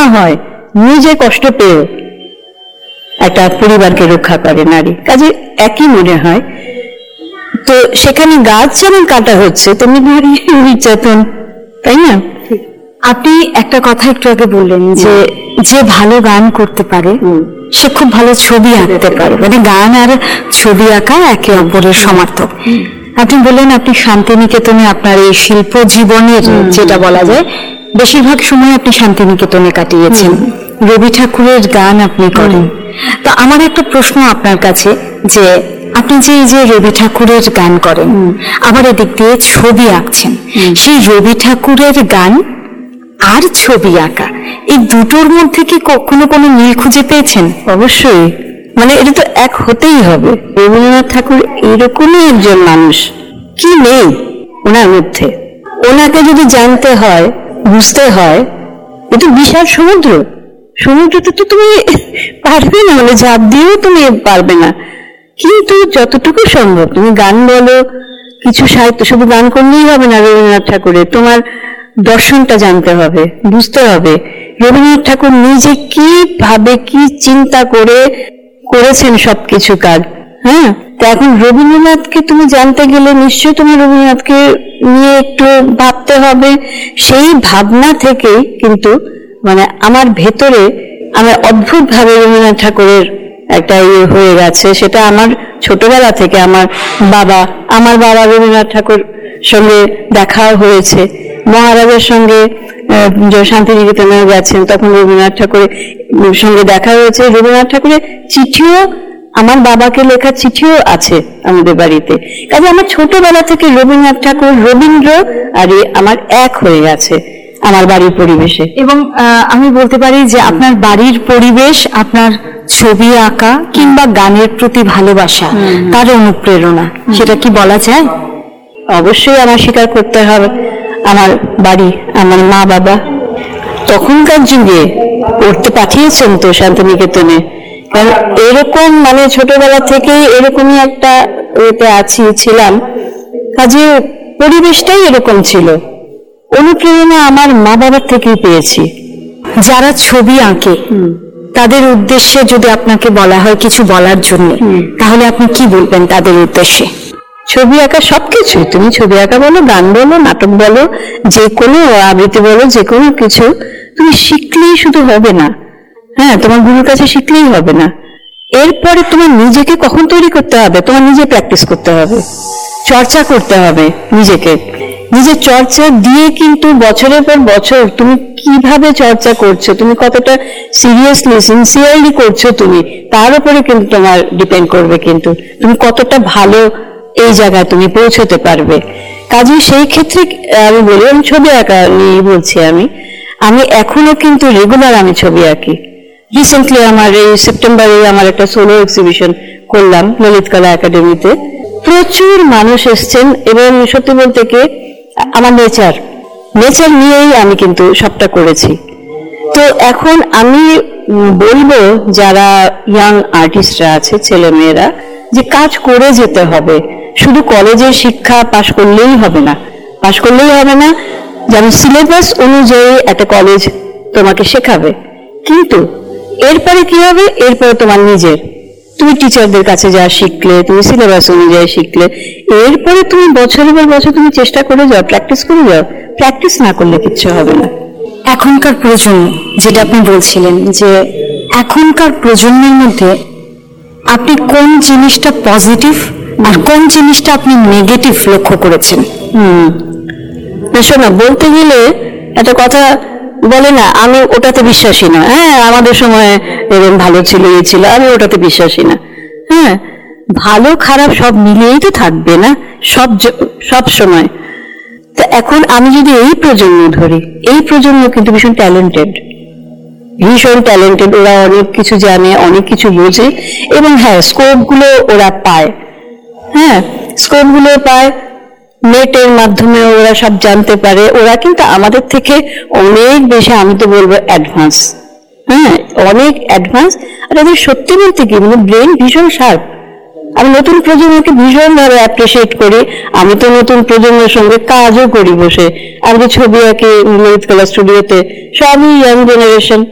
হয় নিজে কষ্ট পেয়েও একটা পরিবারকে রক্ষা করে নারী, কাজে একই মনে হয়। তো সেখানে গাছ যেমন কাটা হচ্ছে তেমনি নারী নির্যাতন, তাই না? আপনি একটা কথা একটু আগে বললেন যে যে ভালো গান করতে পারে সে খুব ভালো ছবি আঁকতে পারে, মানে গান আর ছবি আঁকা একে অপরের সমার্থক। আপনি বললেন আপনি শান্তিনিকেতনে আপনার এই শিল্প জীবনের যেটা বলা যায় বেশিরভাগ সময় আপনি শান্তিনিকেতনে কাটিয়েছেন, রবি ঠাকুরের গান আপনি করেন। তো আমার একটা প্রশ্ন আপনার কাছে, যে আপনি যে এই যে রবি ঠাকুরের গান করেন আবার এদিক দিয়ে ছবি আঁকছেন, সেই রবি ঠাকুরের গান আর ছবি আঁকা এই দুটোর মধ্যে কি কখনো কোনো মিল খুঁজে পেয়েছেন? অবশ্যই, মানে এটা তো এক হতেই হবে। রবীন্দ্রনাথ ঠাকুর এরকমই একজন মানুষ, কি নেই ওনার মধ্যে? ওনাকে যদি জানতে হয়, বুঝতে হয়, এটা বিশাল সমুদ্র, সমুদ্রতে তো তুমি পারবে না, মানে ঝাঁপ দিয়েও তুমি পারবে না। কিন্তু যতটুকু সম্ভব তুমি গান বলো, কিছু সাহিত্য, শুধু গান করলেই হবে না রবীন্দ্রনাথ ঠাকুরের, তোমার দর্শনটা জানতে হবে, বুঝতে হবে রবীন্দ্রনাথ ঠাকুর নিজে কি ভাবে, কি চিন্তা করে করেছেন সবকিছু কাজ। হ্যাঁ, তো এখন রবীন্দ্রনাথকে তুমি জানতে গেলে নিশ্চয়ই তোমার রবীন্দ্রনাথকে নিয়ে একটু ভাবতে হবে। সেই ভাবনা থেকেই কিন্তু মানে আমার ভেতরে আমার অদ্ভুত ভাবে রবীন্দ্রনাথ ঠাকুরের একটা ইয়ে হয়ে গেছে। সেটা আমার ছোটবেলা থেকে আমার বাবা রবীন্দ্রনাথ ঠাকুর সঙ্গে দেখা হয়েছে, মহারাজের সঙ্গে শান্তিনিকেতনে গেছেন তখন রবীন্দ্রনাথ ঠাকুরের সঙ্গে দেখা হয়েছে। রবীন্দ্রনাথ ঠাকুরের চিঠিও, আমার বাবাকে লেখা চিঠিও আছে আমাদের বাড়িতে। কাজে আমার ছোটবেলা থেকে রবীন্দ্রনাথ ঠাকুর, রবীন্দ্র আর আমার এক হয়ে গেছে আমার বাড়ির পরিবেশে। এবং আমি বলতে পারি যে আপনার বাড়ির পরিবেশ, আপনার ছবি আঁকা কিংবা গানের প্রতি ভালোবাসা, তার অনুপ্রেরণা, সেটা কি বলা যায়? অবশ্যই আমার স্বীকার করতে হবে। আমার বাড়ি, আমার মা বাবা তখনকার যুগে পড়তে পাঠিয়েছেন তো শান্তিনিকেতনে, কারণ এরকম মানে ছোটবেলা থেকেই এরকমই একটা ছিলাম, কাজে পরিবেশটাই এরকম ছিল। অনুপ্রেরণা আমার মা বাবার থেকেই পেয়েছি। যারা ছবি আঁকে তাদের উদ্দেশ্যে যদি আপনাকে বলা হয় কিছু বলার জন্য, তাহলে আপনি কি বলবেন তাদের উদ্দেশ্যে? ছবি আঁকা সবকিছু, তুমি ছবি আঁকা বলো, গান বলো, নাটক বলো, যে কোনো আবৃত্তি বলো, যে কোনো কিছু তুমি শিখলেই শুধু হবে না। হ্যাঁ, তোমার গুরুর কাছে শিখলেই হবে না, এরপরে তোমার নিজেকে কখন তৈরি করতে হবে, তোমার নিজে প্র্যাকটিস করতে হবে, চর্চা করতে হবে নিজেকে। নিজের চর্চা দিয়ে কিন্তু বছরের পর বছর তুমি কিভাবে চর্চা করছো, তুমি কতটা সিরিয়াসলি সিনসিয়ারলি করছো, তুমি তার উপরে কিন্তু তোমার ডিপেন্ড করবে, কিন্তু তুমি কতটা ভালো এই জায়গায় তুমি পৌঁছতে পারবে। কাজে সেই ক্ষেত্রে আমি বলি, আমি ছবি আঁকা নিয়ে বলছি, আমি এখনো কিন্তু রেগুলার আমি ছবি আঁকি। রিসেন্টলি আমার এই সেপ্টেম্বরে আমার একটা সোলো এক্সিবিশন করলাম ললিত কলা একাডেমিতে, প্রচুর মানুষ এসছেন এবং সত্যি বলতে কি আমার নেচার নিয়েই আমি কিন্তু সবটা করেছি। তো এখন আমি বলবো যারা ইয়াং আর্টিস্টরা আছে, ছেলে মেয়েরা, যে কাজ করে যেতে হবে, শুধু কলেজের শিক্ষা পাশ করলেই হবে না, যেমন সিলেবাস অনুযায়ী একটা কলেজ তোমাকে শেখাবে, কিন্তু এরপরে কি হবে, এরপরে তোমার নিজের, তুমি টিচারদের কাছে যা শিখলে, তুমি সিলেবাস অনুযায়ী শিখলে, এরপরে তুমি বছরের পর বছর তুমি চেষ্টা করে যাও, প্র্যাকটিস করে যাও। প্র্যাকটিস না করলে কিচ্ছু হবে না। এখনকার প্রজন্ম, যেটা আপনি বলছিলেন যে এখনকার প্রজন্মের মধ্যে আপনি কোন জিনিসটা পজিটিভ আর কোন জিনিসটা আপনি নেগেটিভ লক্ষ্য করেছেন? শোনো, বলতে গেলে একটা কথা বলে না, আমি ওটাতে বিশ্বাসী না। হ্যাঁ, আমাদের সময় এরকম ভালো ছিল, এই ছিল, আমি ওটাতে বিশ্বাসী না। হ্যাঁ, ভালো খারাপ সব মিলিয়েই তো থাকবে না সব সময়। তো এখন আমি যদি এই প্রজন্ম ধরি, এই প্রজন্ম কিন্তু ভীষণ ট্যালেন্টেড, ওরা অনেক কিছু জানে, অনেক কিছু বোঝে, এবং হ্যাঁ স্কোপ গুলো ওরা পায়। হ্যাঁ, স্কোপ গুলো পায়, নেটের মাধ্যমে ওরা সব জানতে পারে। ওরা কিন্তু আমাদের থেকে অনেক বেশি, আমি তো বলবো অ্যাডভান্স। হ্যাঁ, অনেক অ্যাডভান্স। আর এদের সত্যি বলতে কি মানে ব্রেন ভীষণ শার্প। আমি নতুন প্রজন্মকে ভীষণ ভাবে অ্যাপ্রিসিয়েট করি। আমি তো নতুন প্রজন্মের সঙ্গে কাজও করি বসে, আমি ছবি আঁকি ললিত কলা স্টুডিওতে, সবই ইয়াং জেনারেশন।